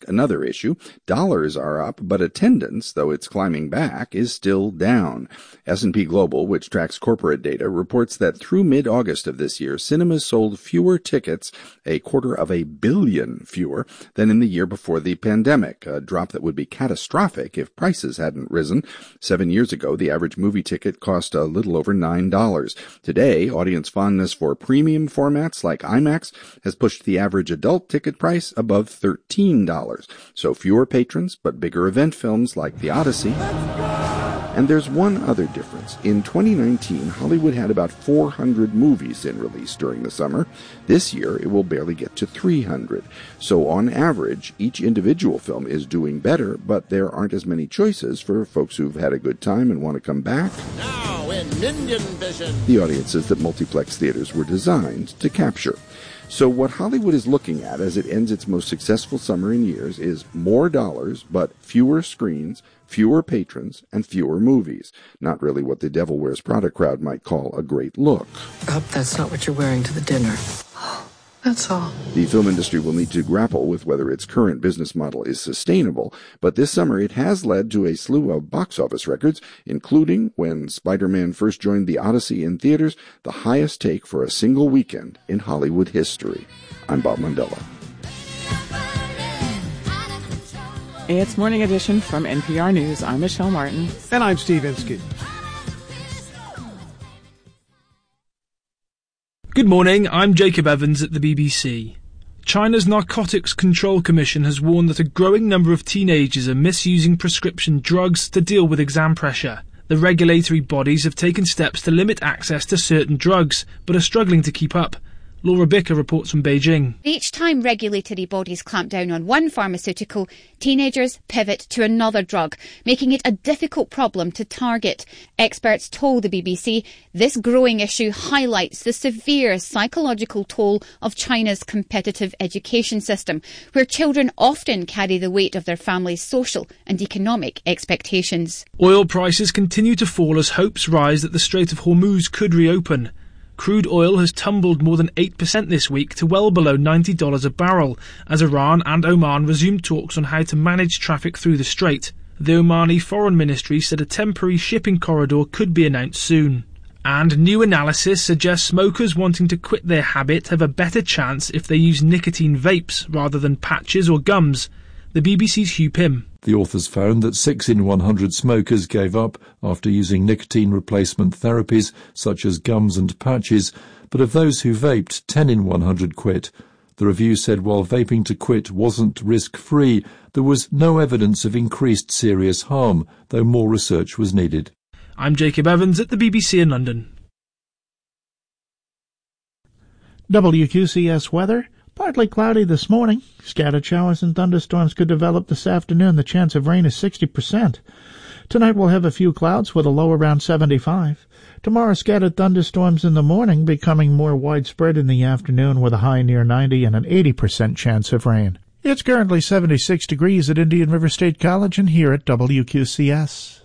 another issue. Dollars are up, but attendance, though it's climbing back, is still down. S&P Global, which tracks corporate data, reports that through mid-August of this year, cinemas sold fewer tickets, 250 million fewer, than in the year before the pandemic, a drop that would be catastrophic if prices hadn't risen. 7 years ago, the average movie ticket cost a little over $9. Today, audience fondness for premium formats like IMAX has pushed the average adult ticket price above $13. So fewer patrons, but bigger event films like The Odyssey. And there's one other difference. In 2019, Hollywood had about 400 movies in release during the summer. This year, it will barely get to 300. So on average, each individual film is doing better, but there aren't as many choices for folks who've had a good time and want to come back. Now in Minion Vision, the audiences that multiplex theaters were designed to capture. So what Hollywood is looking at as it ends its most successful summer in years is more dollars, but fewer screens, fewer patrons, and fewer movies. Not really what the Devil Wears Prada crowd might call a great look. I hope that's not what you're wearing to the dinner. That's all. The film industry will need to grapple with whether its current business model is sustainable, but this summer it has led to a slew of box office records, including, when Spider-Man first joined The Odyssey in theaters, the highest take for a single weekend in Hollywood history. I'm Bob Mandela. It's Morning Edition from NPR News. I'm Michelle Martin. And I'm Steve Inskeep. Good morning, I'm Jacob Evans at the BBC. China's Narcotics Control Commission has warned that a growing number of teenagers are misusing prescription drugs to deal with exam pressure. The regulatory bodies have taken steps to limit access to certain drugs, but are struggling to keep up. Laura Bicker reports from Beijing. Each time regulatory bodies clamp down on one pharmaceutical, teenagers pivot to another drug, making it a difficult problem to target. Experts told the BBC this growing issue highlights the severe psychological toll of China's competitive education system, where children often carry the weight of their family's social and economic expectations. Oil prices continue to fall as hopes rise that the Strait of Hormuz could reopen. Crude oil has tumbled more than 8% this week to well below $90 a barrel, as Iran and Oman resumed talks on how to manage traffic through the strait. The Omani Foreign Ministry said a temporary shipping corridor could be announced soon. And new analysis suggests smokers wanting to quit their habit have a better chance if they use nicotine vapes rather than patches or gums. The BBC's Hugh Pym. The authors found that 6 in 100 smokers gave up after using nicotine replacement therapies such as gums and patches, but of those who vaped, 10 in 100 quit. The review said while vaping to quit wasn't risk-free, there was no evidence of increased serious harm, though more research was needed. I'm Jacob Evans at the BBC in London. WQCS weather. Partly cloudy this morning. Scattered showers and thunderstorms could develop this afternoon. The chance of rain is 60%. Tonight we'll have a few clouds with a low around 75. Tomorrow scattered thunderstorms in the morning, becoming more widespread in the afternoon with a high near 90 and an 80% chance of rain. It's currently 76 degrees at Indian River State College and here at WQCS.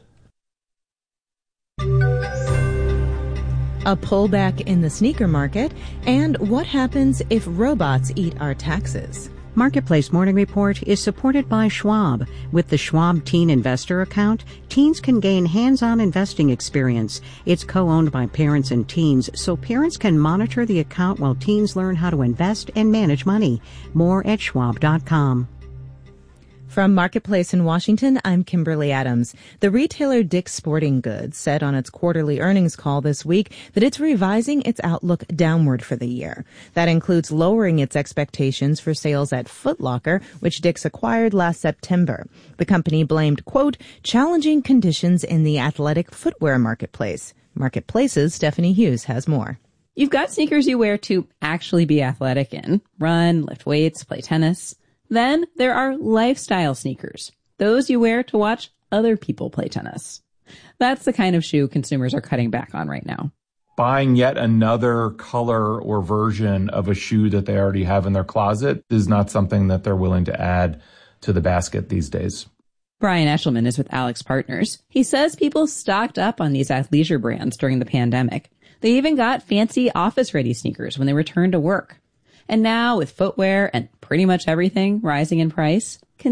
A pullback in the sneaker market, and what happens if robots eat our taxes. Marketplace Morning Report is supported by Schwab. With the Schwab Teen Investor account, teens can gain hands-on investing experience. It's co-owned by parents and teens, so parents can monitor the account while teens learn how to invest and manage money. More at schwab.com. From Marketplace in Washington, I'm Kimberly Adams. The retailer Dick's Sporting Goods said on its quarterly earnings call this week that it's revising its outlook downward for the year. That includes lowering its expectations for sales at Foot Locker, which Dick's acquired last September. The company blamed, quote, challenging conditions in the athletic footwear marketplace. Marketplace's Stephanie Hughes has more. You've got sneakers you wear to actually be athletic in. Run, lift weights, play tennis. Then there are lifestyle sneakers, those you wear to watch other people play tennis. That's the kind of shoe consumers are cutting back on right now. Buying yet another color or version of a shoe that they already have in their closet is not something that they're willing to add to the basket these days. Brian Eshelman is with Alex Partners. He says people stocked up on these athleisure brands during the pandemic. They even got fancy office-ready sneakers when they returned to work. And now, with footwear and pretty much everything rising in price,